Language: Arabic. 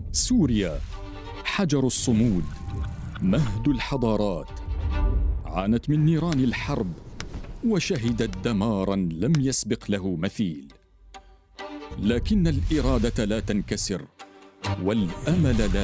سوريا حجر الصمود، مهد الحضارات، عانت من نيران الحرب وشهدت دماراً لم يسبق له مثيل، لكن الإرادة لا تنكسر والأمل لا